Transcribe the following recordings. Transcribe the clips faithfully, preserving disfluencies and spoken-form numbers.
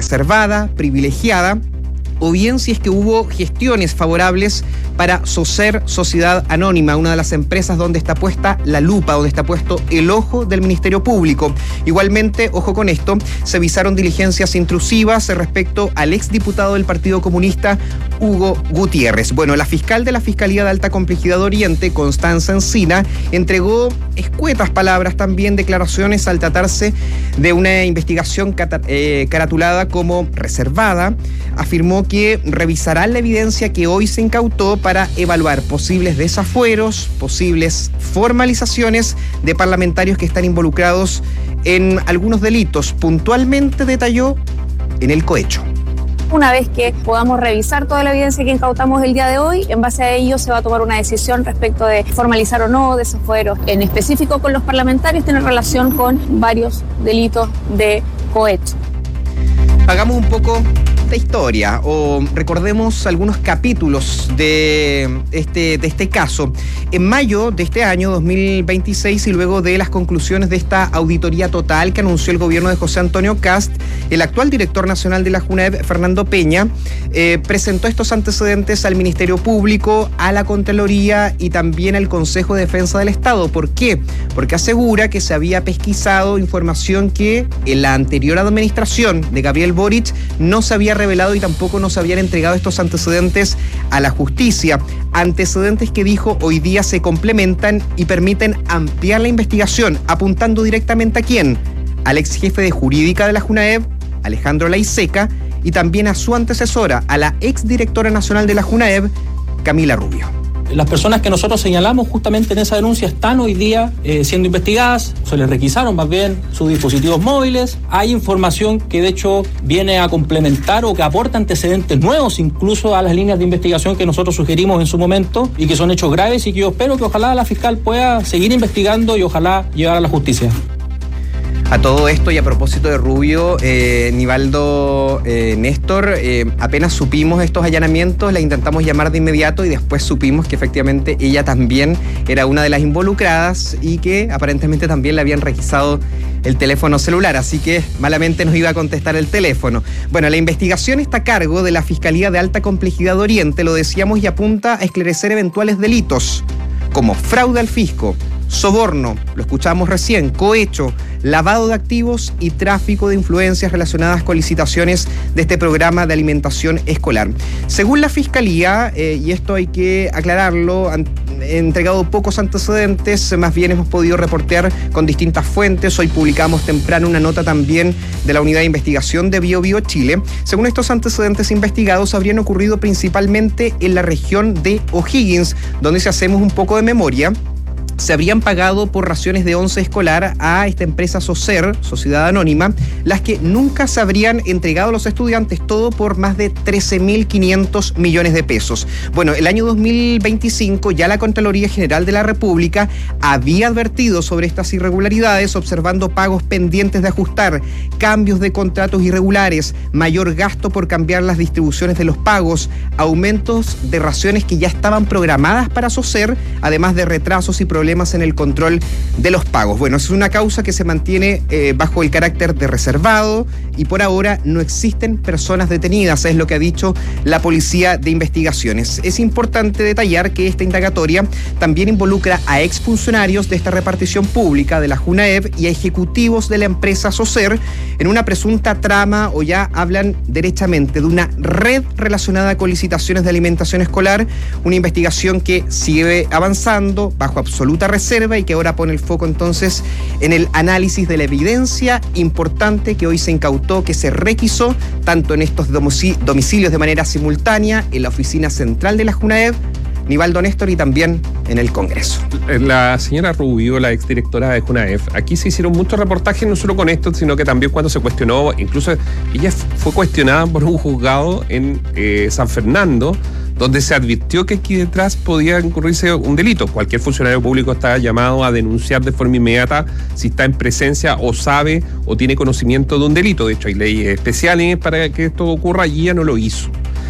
reservada, privilegiada, o bien si es que hubo gestiones favorables para Socer, Sociedad Anónima, una de las empresas donde está puesta la lupa, donde está puesto el ojo del Ministerio Público. Igualmente, ojo con esto, se visaron diligencias intrusivas respecto al exdiputado del Partido Comunista, Hugo Gutiérrez. Bueno, la fiscal de la Fiscalía de Alta Complejidad Oriente, Constanza Encina, entregó escuetas palabras, también declaraciones, al tratarse de una investigación cata- eh, caratulada como reservada. Afirmó que revisará la evidencia que hoy se incautó para evaluar posibles desafueros, posibles formalizaciones de parlamentarios que están involucrados en algunos delitos. Puntualmente detalló en el cohecho. Una vez que podamos revisar toda la evidencia que incautamos el día de hoy, en base a ello se va a tomar una decisión respecto de formalizar o no desafueros. En específico con los parlamentarios tiene relación con varios delitos de cohecho. Hagamos un poco de historia o recordemos algunos capítulos de este, de este caso. En mayo de este año dos mil veintiséis, y luego de las conclusiones de esta auditoría total que anunció el gobierno de José Antonio Kast, el actual director nacional de la JUNAEV, Fernando Peña, eh, presentó estos antecedentes al Ministerio Público, a la Contraloría y también al Consejo de Defensa del Estado. ¿Por qué? Porque asegura que se había pesquisado información que en la anterior administración de Gabriel Boric no se había revelado y tampoco nos habían entregado estos antecedentes a la justicia. Antecedentes que, dijo, hoy día se complementan y permiten ampliar la investigación, apuntando directamente a quién, al ex jefe de jurídica de la JUNAEV, Alejandro Laiseca, y también a su antecesora, a la ex directora nacional de la JUNAEV, Camila Rubio. Las personas que nosotros señalamos justamente en esa denuncia están hoy día eh, siendo investigadas, se les requisaron más bien sus dispositivos móviles. Hay información que de hecho viene a complementar o que aporta antecedentes nuevos incluso a las líneas de investigación que nosotros sugerimos en su momento y que son hechos graves y que yo espero que ojalá la fiscal pueda seguir investigando y ojalá llevar a la justicia. A todo esto y a propósito de Rubio, eh, Nivaldo, eh, Néstor, eh, apenas supimos estos allanamientos, la intentamos llamar de inmediato y después supimos que efectivamente ella también era una de las involucradas y que aparentemente también le habían requisado el teléfono celular, así que malamente nos iba a contestar el teléfono. Bueno, la investigación está a cargo de la Fiscalía de Alta Complejidad Oriente, lo decíamos, y apunta a esclarecer eventuales delitos como fraude al fisco, soborno, lo escuchamos recién, cohecho, lavado de activos y tráfico de influencias relacionadas con licitaciones de este programa de alimentación escolar. Según la Fiscalía, eh, y esto hay que aclararlo, han entregado pocos antecedentes, más bien hemos podido reportear con distintas fuentes. Hoy publicamos temprano una nota también de la Unidad de Investigación de Bio Bio Chile. Según estos antecedentes investigados, habrían ocurrido principalmente en la región de O'Higgins, donde, si hacemos un poco de memoria, se habrían pagado por raciones de once escolar a esta empresa Socer, Sociedad Anónima, las que nunca se habrían entregado a los estudiantes, todo por más de trece mil quinientos millones de pesos. Bueno, el año dos mil veinticinco ya la Contraloría General de la República había advertido sobre estas irregularidades, observando pagos pendientes de ajustar, cambios de contratos irregulares, mayor gasto por cambiar las distribuciones de los pagos, aumentos de raciones que ya estaban programadas para Socer, además de retrasos y problemas en el control de los pagos. Bueno, es una causa que se mantiene eh, bajo el carácter de reservado y por ahora no existen personas detenidas, es lo que ha dicho la Policía de Investigaciones. Es importante detallar que esta indagatoria también involucra a exfuncionarios de esta repartición pública de la JUNAEV y a ejecutivos de la empresa Socer en una presunta trama, o ya hablan derechamente de una red relacionada con licitaciones de alimentación escolar, una investigación que sigue avanzando bajo absoluta reserva y que ahora pone el foco entonces en el análisis de la evidencia importante que hoy se incautó, que se requisó tanto en estos domicilios de manera simultánea, en la oficina central de la JUNAEV, Nivaldo, Néstor, y también en el Congreso. La señora Rubio, la exdirectora de JUNAEV, aquí se hicieron muchos reportajes, no solo con esto, sino que también cuando se cuestionó, incluso ella fue cuestionada por un juzgado en eh, San Fernando, donde se advirtió que aquí detrás podía incurrirse un delito. Cualquier funcionario público está llamado a denunciar de forma inmediata si está en presencia o sabe o tiene conocimiento de un delito. De hecho, hay leyes especiales para que esto ocurra y ella no lo hizo.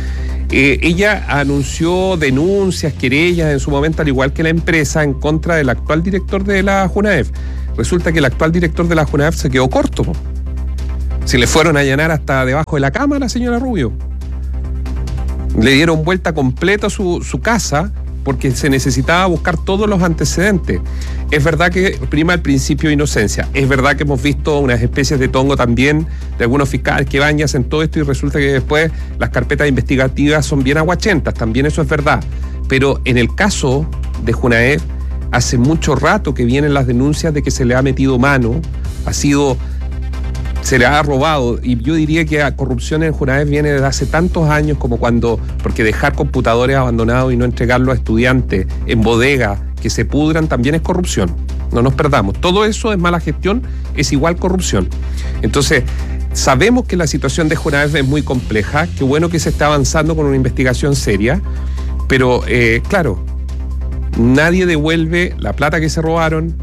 Eh, ella anunció denuncias, querellas en su momento, al igual que la empresa, en contra del actual director de la JUNAEV. Resulta que el actual director de la JUNAEV se quedó corto. Si le fueron a allanar hasta debajo de la cama a la señora Rubio. Le dieron vuelta completa a su, su casa porque se necesitaba buscar todos los antecedentes. Es verdad que prima el principio de inocencia. Es verdad que hemos visto unas especies de tongo también de algunos fiscales que van y hacen todo esto y resulta que después las carpetas investigativas son bien aguachentas. También eso es verdad. Pero en el caso de Junaef, hace mucho rato que vienen las denuncias de que se le ha metido mano, ha sido... se le ha robado, y yo diría que la corrupción en Junaef viene desde hace tantos años como cuando, porque dejar computadores abandonados y no entregarlos a estudiantes en bodega que se pudran también es corrupción, no nos perdamos, todo eso es mala gestión, es igual corrupción. Entonces, sabemos que la situación de Junaef es muy compleja, qué bueno que se está avanzando con una investigación seria, pero eh, claro, nadie devuelve la plata que se robaron,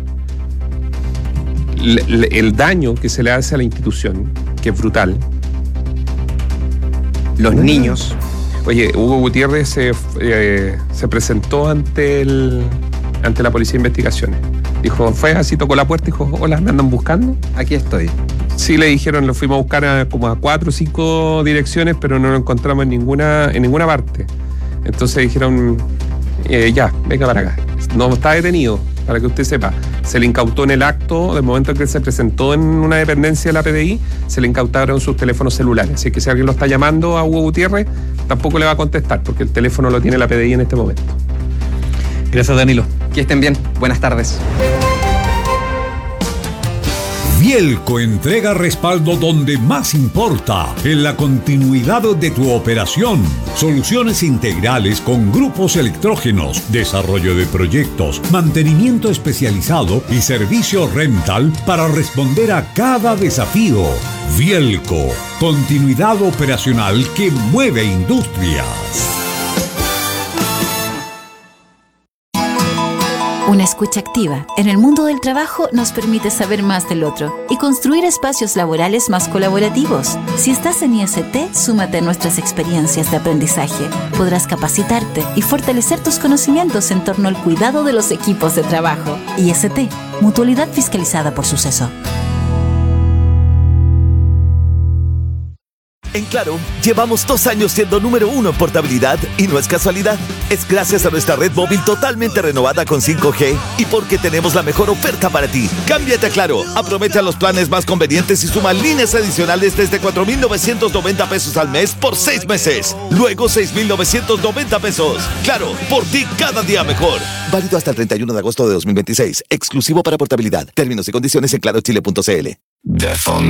el daño que se le hace a la institución, que es brutal. Los bueno. niños. Oye, Hugo Gutiérrez se, eh, se presentó ante el ante la Policía de Investigaciones. Dijo, fue así, tocó la puerta y dijo, hola, ¿me andan buscando? Aquí estoy. Sí, le dijeron, lo fuimos a buscar a, como a cuatro o cinco direcciones, pero no lo encontramos en ninguna, en ninguna parte. Entonces dijeron, eh, ya, venga para acá. No está detenido, para que usted sepa. Se le incautó en el acto, del momento en que se presentó en una dependencia de la P D I, se le incautaron sus teléfonos celulares. Así que si alguien lo está llamando a Hugo Gutiérrez, tampoco le va a contestar, porque el teléfono lo tiene la P D I en este momento. Gracias, Danilo. Que estén bien. Buenas tardes. Vielco entrega respaldo donde más importa, en la continuidad de tu operación. Soluciones integrales con grupos electrógenos, desarrollo de proyectos, mantenimiento especializado y servicio rental para responder a cada desafío. Vielco, continuidad operacional que mueve industrias. Una escucha activa en el mundo del trabajo nos permite saber más del otro y construir espacios laborales más colaborativos. Si estás en I S T, súmate a nuestras experiencias de aprendizaje. Podrás capacitarte y fortalecer tus conocimientos en torno al cuidado de los equipos de trabajo. I S T, Mutualidad Fiscalizada por Suceso. En Claro, llevamos dos años siendo número uno en portabilidad y no es casualidad. Es gracias a nuestra red móvil totalmente renovada con cinco G y porque tenemos la mejor oferta para ti. Cámbiate a Claro, aprovecha los planes más convenientes y suma líneas adicionales desde cuatro mil novecientos noventa pesos al mes por seis meses. Luego seis mil novecientos noventa pesos. Claro, por ti cada día mejor. Válido hasta el treinta y uno de agosto de dos mil veintiséis. Exclusivo para portabilidad. Términos y condiciones en claro chile punto c l. De fondo.